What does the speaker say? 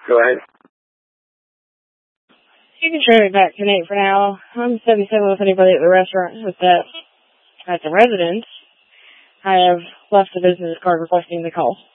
Go ahead. You can trade it back to Nate for now. I'm 77 with anybody at the restaurant with that at the residence. I have left the business card reflecting the call.